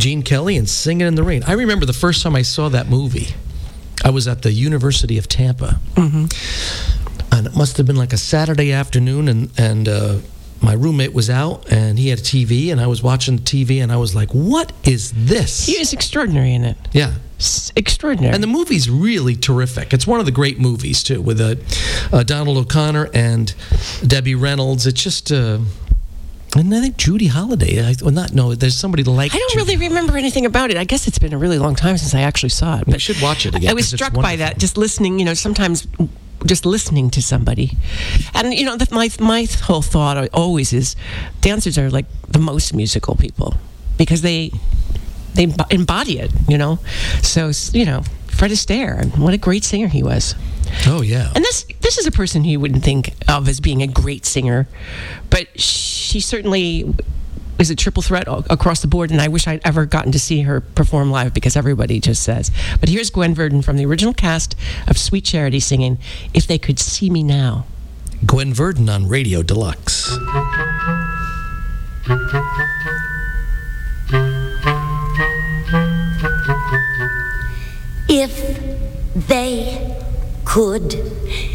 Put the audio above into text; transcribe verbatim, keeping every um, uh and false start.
Gene Kelly and Singing in the Rain. I remember the first time I saw that movie, I was at the University of Tampa. Mm-hmm. And it must have been like a Saturday afternoon, and, and uh, my roommate was out, and he had a T V, and I was watching the T V, and I was like, what is this? He is extraordinary in it. Yeah. S- extraordinary. And the movie's really terrific. It's one of the great movies, too, with uh, uh, Donald O'Connor and Debbie Reynolds. It's just... Uh, and I think Judy Holliday. I, well, not no. There's somebody like. I don't Judy. really remember anything about it. I guess it's been a really long time since I actually saw it. We But should watch it again. I was 'cause it's struck by wonderful. that. Just listening, you know, sometimes just listening to somebody, and you know, the, my my whole thought always is, dancers are like the most musical people because they they embody it. You know, so you know, Fred Astaire, what a great singer he was. Oh yeah. And this this is a person you wouldn't think of as being a great singer, but she certainly is a triple threat across the board, and I wish I'd ever gotten to see her perform live because everybody just says. But here's Gwen Verdon from the original cast of Sweet Charity singing If They Could See Me Now. Gwen Verdon on Radio Deluxe. If they could